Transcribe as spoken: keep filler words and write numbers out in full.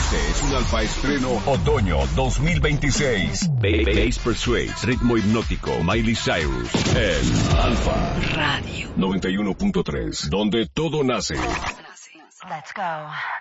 Este es un Alfa Estreno Otoño dos mil veintiséis. Bass Persuades, ritmo hipnótico, Miley Cyrus. El Alfa Radio noventa y uno punto tres, donde todo nace. Let's go.